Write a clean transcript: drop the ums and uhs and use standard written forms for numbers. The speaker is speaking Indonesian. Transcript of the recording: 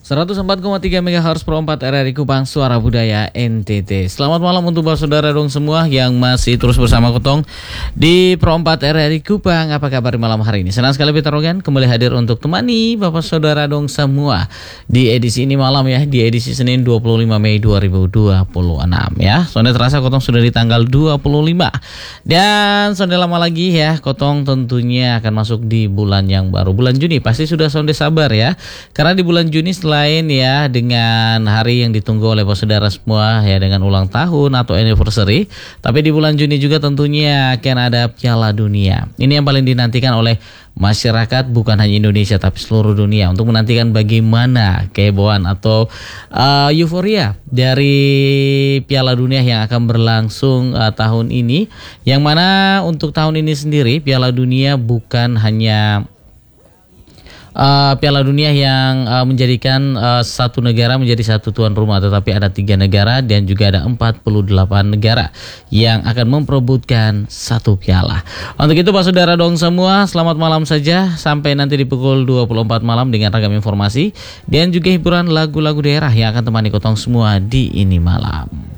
104,3 MHz Pro 4 RRI Kupang, Suara Budaya NTT. Selamat malam untuk bapak saudara dong semua yang masih terus bersama Kotong di Pro 4 RRI Kupang. Apa kabar di malam hari ini? Senang sekali Peter Rogan kembali hadir untuk temani bapak saudara dong semua di edisi ini malam ya, di edisi Senin 25 Mei 2026 ya. Sonde terasa Kotong sudah di tanggal 25. Dan sonde lama lagi ya, Kotong tentunya akan masuk di bulan yang baru, bulan Juni. Pasti sudah sonde sabar ya. Karena di bulan Juni selain ya dengan hari yang ditunggu oleh saudara semua ya dengan ulang tahun atau anniversary, tapi di bulan Juni juga tentunya akan ada Piala Dunia. Ini yang paling dinantikan oleh masyarakat bukan hanya Indonesia tapi seluruh dunia untuk menantikan bagaimana kehebohan atau euforia dari Piala Dunia yang akan berlangsung tahun ini, yang mana untuk tahun ini sendiri Piala Dunia bukan hanya Piala Dunia yang menjadikan satu negara menjadi satu tuan rumah, tetapi ada 3 negara dan juga ada 48 negara yang akan memperebutkan satu piala. Untuk itu Pak Saudara dong semua, selamat malam saja sampai nanti di pukul 24 malam dengan ragam informasi dan juga hiburan lagu-lagu daerah yang akan temani Kotong semua di ini malam.